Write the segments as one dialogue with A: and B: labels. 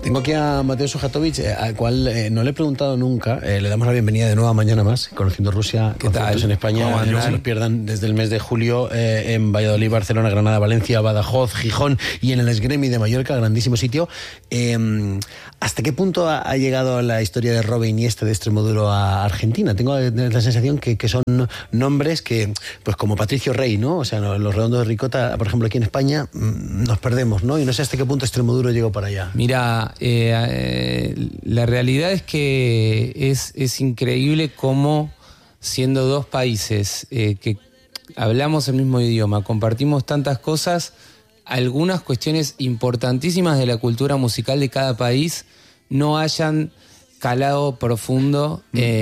A: Tengo aquí a Mateo Sujatovich, al cual no le he preguntado nunca. Le damos la bienvenida de nuevo a Mañana Más, Conociendo Rusia, conciertos en España. No se los pierdan desde el mes de julio en Valladolid, Barcelona, Granada, Valencia, Badajoz, Gijón y en el Esgremi de Mallorca, grandísimo sitio. ¿Hasta qué punto ha llegado la historia de Robe Iniesta de Extremoduro a Argentina? Tengo la sensación que son nombres que, pues como Patricio Rey, ¿no? O sea, los Redondos de Ricota, por ejemplo, aquí en España, nos perdemos, ¿no? Y no sé hasta qué punto Extremoduro llegó para allá.
B: Mira, la realidad es que es increíble cómo, siendo dos países que hablamos el mismo idioma, compartimos tantas cosas, algunas cuestiones importantísimas de la cultura musical de cada país no hayan calado profundo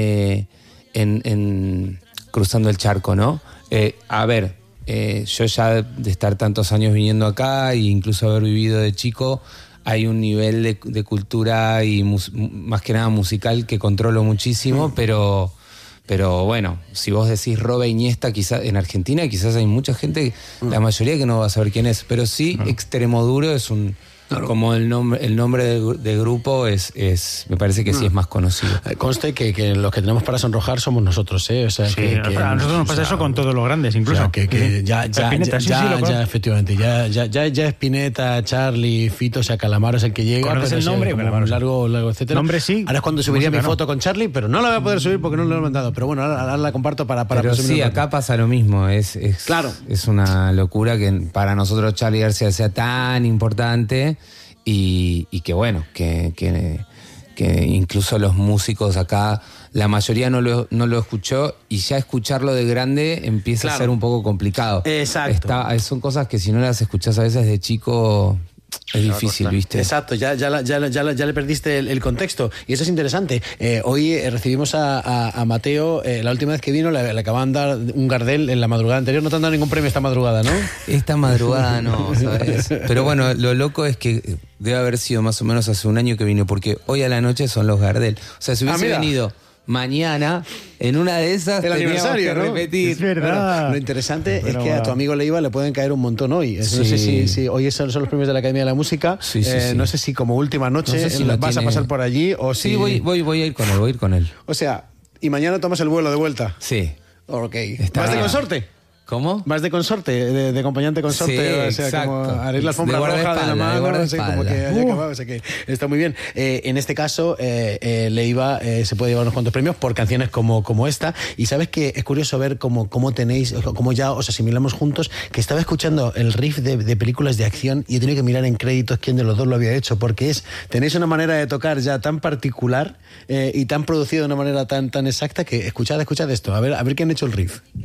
B: en cruzando el charco, ¿no? Yo ya de estar tantos años viniendo acá e incluso haber vivido de chico, hay un nivel de cultura y más que nada musical que controlo muchísimo, pero bueno, si vos decís Robe Iniesta, quizás en Argentina quizás hay mucha gente, la mayoría que no va a saber quién es, pero sí Extremoduro es un... Claro. Como el nombre de grupo me parece que sí es más conocido.
A: Conste que los que tenemos para sonrojar somos nosotros, ¿eh? O sea,
C: sí, a nosotros nos pasa eso con todos los grandes, incluso.
A: O sea, ya, efectivamente, ya Spinetta, Charlie, Fito, o sea, Calamaro es el que llega.
C: ¿Conoces el nombre?
A: Largo, etcétera.
C: Nombre sí.
A: Ahora es cuando subiría mi foto con Charlie, pero no la voy a poder subir porque no lo he mandado. Pero bueno, ahora la comparto para
B: pero sí, acá pasa lo mismo.
A: Claro.
B: Es una locura que para nosotros Charlie García sea tan importante. Y que bueno, que incluso los músicos acá, la mayoría no lo escuchó y ya escucharlo de grande empieza a ser un poco complicado.
A: Exacto.
B: Son cosas que si no las escuchás a veces de chico es difícil, ¿viste?
A: Exacto, ya le perdiste el contexto. Y eso es interesante. Hoy recibimos a Mateo, la última vez que vino le acaban de dar un Gardel en la madrugada anterior. No te han dado ningún premio esta madrugada, ¿no?
B: Esta madrugada no, ¿sabes? Pero bueno, lo loco es que debe haber sido más o menos hace un año que vino, porque hoy a la noche son los Gardel. O sea, si hubiese venido mañana, en una de esas
A: el aniversario, ¿no?
C: Repetir. Es verdad.
A: Bueno, lo interesante es que a tu amigo Leiva le pueden caer un montón hoy. No sé si hoy son los premios de la Academia de la Música. Sí. No sé si como última noche vas a pasar por allí o si...
B: Sí, voy a ir con él,
A: O sea, y mañana tomas el vuelo de vuelta.
B: Sí.
A: Ok. ¿Vas de consorte?
B: ¿Cómo?
A: Vas de consorte, de acompañante consorte,
B: sí,
A: o sea,
B: exacto.
A: como haré la alfombra roja de la mano, no sé, como que haya acabado, o sea que está muy bien. En este caso, Leiva se puede llevar unos cuantos premios por canciones como esta, y sabes que es curioso ver cómo tenéis, cómo ya os asimilamos juntos, que estaba escuchando el riff de películas de acción y he tenido que mirar en créditos quién de los dos lo había hecho, porque tenéis una manera de tocar ya tan particular y tan producido de una manera tan exacta que escuchad esto, a ver quién ha hecho el riff.